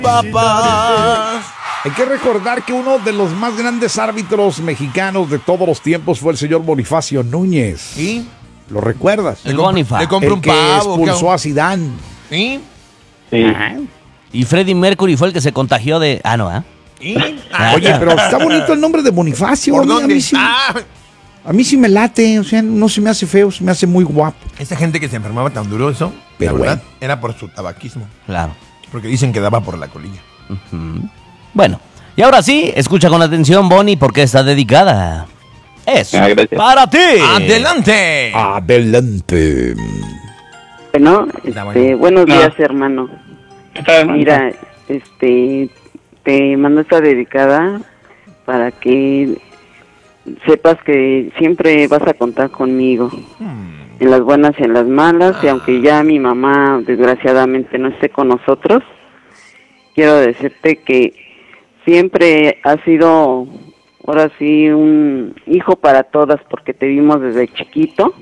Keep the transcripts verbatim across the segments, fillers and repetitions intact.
Papá. Hay que recordar que uno de los más grandes árbitros mexicanos de todos los tiempos fue el señor Bonifacio Núñez. ¿Sí? ¿Lo recuerdas? El Bonifacio. Le compró El un que pavo. expulsó a Zidane. ¿Sí? Sí. Ajá. Y Freddie Mercury fue el que se contagió de... Ah, no, ¿ah? ¿Sí? Ah, Oye, pero está bonito el nombre de Bonifacio. ¿Por A mí- dónde? A mí, sí, Ah, a mí sí me late, o sea, no se me hace feo, se me hace muy guapo. esa gente que se enfermaba tan duro, eso, Pero la verdad, bueno. era por su tabaquismo. Claro. Porque dicen que daba por la colilla. Ujú. Bueno, y ahora sí, escucha con atención, Bonnie, porque está dedicada. Es Ah, gracias. para ti. ¡Adelante! Adelante. Bueno, Da este, bueno. buenos No. días, hermano. ¿Qué tal, hermano? Mira, este, te mando esta dedicada para que sepas que siempre vas a contar conmigo, en las buenas y en las malas, y aunque ya mi mamá desgraciadamente no esté con nosotros, quiero decirte que siempre has sido, ahora sí, un hijo para todas, porque te vimos desde chiquito.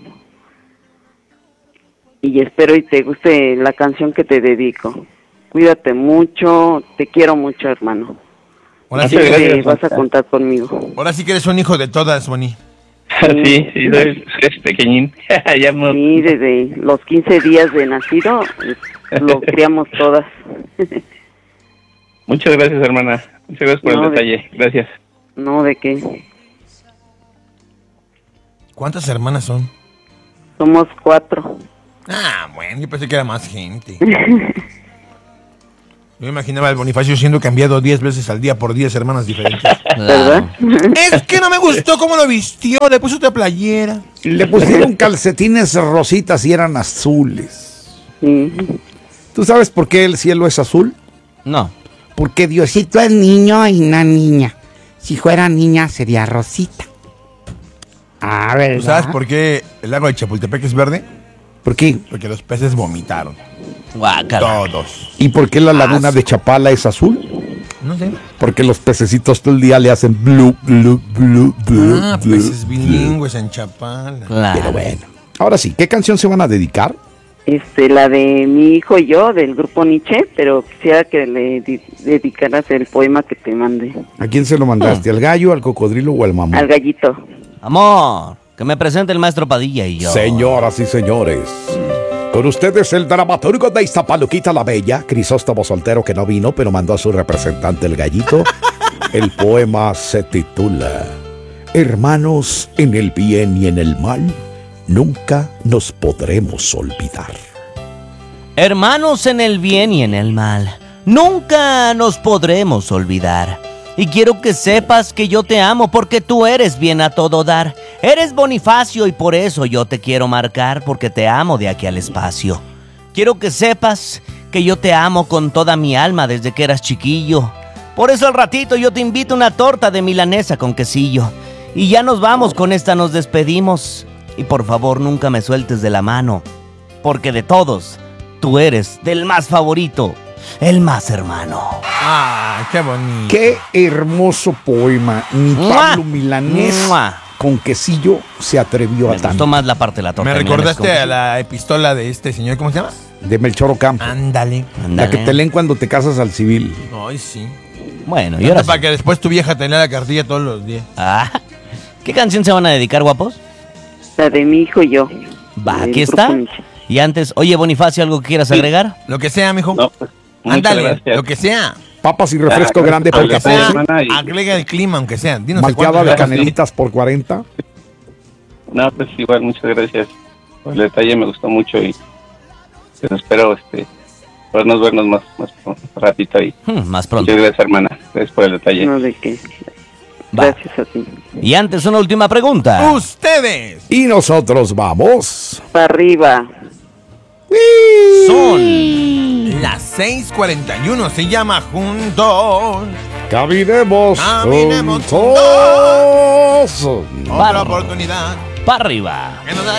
Y espero y te guste la canción que te dedico. Cuídate mucho, te quiero mucho, hermano. Ahora sí, Muchas que, gracias. Siempre vas a contar conmigo. ahora sí que eres un hijo de todas, Bonnie. Sí, sí, soy, soy pequeñín. Ya no- Sí, desde los quince días de nacido eh, lo criamos todas. Muchas gracias, hermana. Muchas gracias por No, el de- detalle. Gracias. No, ¿de qué? ¿Cuántas hermanas son? Somos cuatro. Ah, bueno, yo pensé que era más gente. Yo imaginaba al Bonifacio siendo cambiado diez veces al día por diez hermanas diferentes. ¿Verdad? Es que no me gustó cómo lo vistió, le puso otra playera. Le pusieron calcetines rositas y eran azules. Sí. ¿Tú sabes por qué el cielo es azul? No. Porque Diosito es niño y no niña. Si fuera niña sería Rosita. Ah, ¿verdad? ¿Tú sabes por qué el lago de Chapultepec es verde? ¿Por qué? Porque los peces vomitaron. Guácala. Todos. ¿Y por qué la laguna de Chapala es azul? No sé. Porque los pececitos todo el día le hacen blu, blu, blu, blu. Ah, blu, peces blu. bilingües en Chapala. Claro. Pero bueno. Ahora sí, ¿qué canción se van a dedicar? Este, la de mi hijo y yo, del grupo Nietzsche, pero quisiera que le di- dedicaras el poema que te mandé. ¿A quién se lo mandaste? ¿Al gallo, al cocodrilo o al mamón? Al gallito. Amor, que me presente el maestro Padilla y yo. Señoras y señores, con ustedes el dramaturgo de Iztapaluquita la Bella, Crisóstomo Soltero, que no vino, pero mandó a su representante el gallito. El poema se titula Hermanos en el bien y en el mal, nunca nos podremos olvidar. Hermanos en el bien y en el mal, nunca nos podremos olvidar. Y quiero que sepas que yo te amo porque tú eres bien a todo dar. Eres Bonifacio y por eso yo te quiero marcar, porque te amo de aquí al espacio. Quiero que sepas que yo te amo con toda mi alma desde que eras chiquillo. Por eso al ratito yo te invito una torta de milanesa con quesillo. Y ya nos vamos, con esta nos despedimos. Y por favor nunca me sueltes de la mano, porque de todos, tú eres del más favorito, el más hermano. Ah, qué bonito. Qué hermoso poema. Ni ¡Mua! Pablo Milanés ¡Mua! con quesillo se atrevió Me a gustó tanto. más la parte de la torta. Me de milanesa recordaste con a quesillo. la epistola de este señor, ¿cómo se llama? De Melchor Ocampo. Ándale. La Ándale. que te leen cuando te casas al civil. Ay, sí. Bueno, y ahora Para sí. que después tu vieja te lea la cartilla todos los días. Ah, ¿qué canción se van a dedicar, guapos? La de mi hijo y yo. Va, del aquí grupo está. Nietzsche. Y antes, oye, Bonifacio, ¿algo que quieras agregar? Lo que sea, mijo. No, pues, muchas Ándale, gracias. lo que sea. Papas y refresco Ah, grande por Aunque Aunque sea, sea, hermana, y- agrega el clima, aunque sea. Dinos malteada cuánto de le das, canelitas por cuarenta. No, pues igual, muchas gracias por el detalle, me gustó mucho y pues, espero este podernos vernos más, más ratito ahí. Hmm, más pronto. Muchas gracias, hermana. Gracias por el detalle. No, de qué. Va. Gracias a ti. Y antes, una última pregunta. Ustedes Y nosotros vamos. Para arriba. Son las seis cuarenta y uno, se llama Juntos. Caminemos, Caminemos juntos. Otra Vamos. oportunidad para arriba. que nos da